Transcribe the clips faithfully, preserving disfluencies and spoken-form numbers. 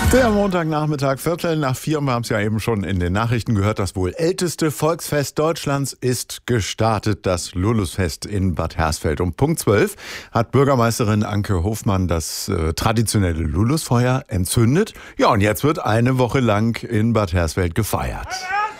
Der Montagnachmittag, Viertel nach vier, wir haben es ja eben schon in den Nachrichten gehört, das wohl älteste Volksfest Deutschlands ist gestartet, das Lulusfest in Bad Hersfeld. Um Punkt zwölf hat Bürgermeisterin Anke Hofmann das äh, traditionelle Lulusfeuer entzündet. Ja, und jetzt wird eine Woche lang in Bad Hersfeld gefeiert.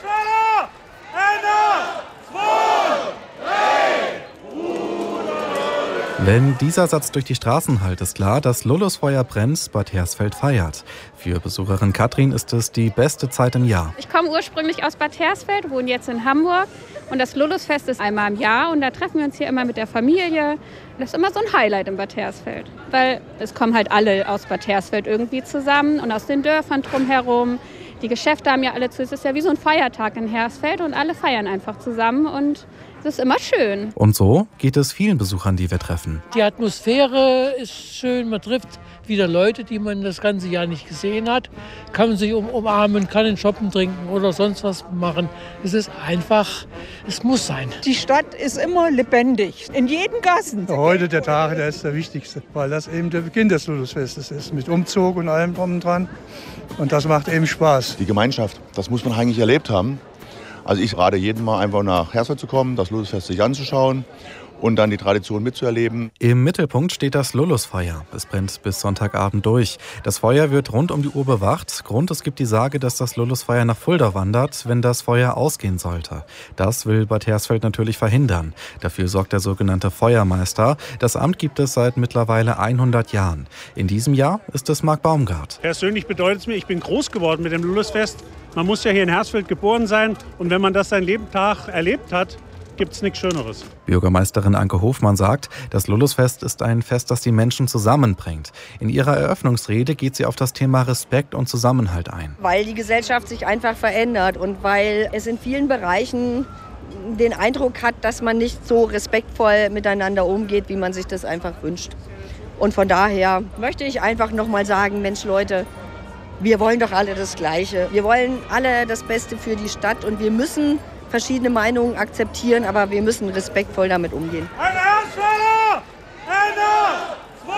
Wenn dieser Satz durch die Straßen hallt, ist klar, dass Lulusfeuer brennt, Bad Hersfeld feiert. Für Besucherin Katrin ist es die beste Zeit im Jahr. Ich komme ursprünglich aus Bad Hersfeld, wohne jetzt in Hamburg. Und das Lulusfest ist einmal im Jahr und da treffen wir uns hier immer mit der Familie. Das ist immer so ein Highlight in Bad Hersfeld, weil es kommen halt alle aus Bad Hersfeld irgendwie zusammen und aus den Dörfern drumherum. Die Geschäfte haben ja alle zu, es ist ja wie so ein Feiertag in Hersfeld und alle feiern einfach zusammen und es ist immer schön. Und so geht es vielen Besuchern, die wir treffen. Die Atmosphäre ist schön, man trifft wieder Leute, die man das ganze Jahr nicht gesehen hat. Kann man sich um, umarmen, kann einen Shoppen trinken oder sonst was machen. Es ist einfach, es muss sein. Die Stadt ist immer lebendig, in jedem Gassen. Heute der Tag, der ist der wichtigste, weil das eben der Beginn des Lulusfestes ist, mit Umzug und allem drum und dran. Und das macht eben Spaß. Die Gemeinschaft, das muss man eigentlich erlebt haben. Also ich rate jedem mal einfach nach Hersfeld zu kommen, das Lulusfest sich anzuschauen und dann die Tradition mitzuerleben. Im Mittelpunkt steht das Lulusfeuer. Es brennt bis Sonntagabend durch. Das Feuer wird rund um die Uhr bewacht. Grund, es gibt die Sage, dass das Lulusfeuer nach Fulda wandert, wenn das Feuer ausgehen sollte. Das will Bad Hersfeld natürlich verhindern. Dafür sorgt der sogenannte Feuermeister. Das Amt gibt es seit mittlerweile hundert Jahren. In diesem Jahr ist es Marc Baumgart. Persönlich bedeutet es mir, ich bin groß geworden mit dem Lulusfest. Man muss ja hier in Hersfeld geboren sein und wenn man das sein Lebtag erlebt hat, gibt es nichts Schöneres. Bürgermeisterin Anke Hofmann sagt, das Lulusfest ist ein Fest, das die Menschen zusammenbringt. In ihrer Eröffnungsrede geht sie auf das Thema Respekt und Zusammenhalt ein. Weil die Gesellschaft sich einfach verändert und weil es in vielen Bereichen den Eindruck hat, dass man nicht so respektvoll miteinander umgeht, wie man sich das einfach wünscht. Und von daher möchte ich einfach noch mal sagen, Mensch Leute, wir wollen doch alle das Gleiche. Wir wollen alle das Beste für die Stadt und wir müssen verschiedene Meinungen akzeptieren, aber wir müssen respektvoll damit umgehen. Ein Hersfelder! Einer,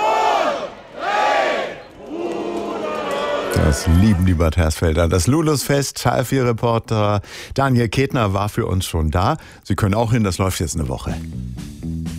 zwei, drei! Das lieben die Bad Hersfelder. Das Lulusfest, H F vier-Reporter Daniel Ketner war für uns schon da. Sie können auch hin, das läuft jetzt eine Woche.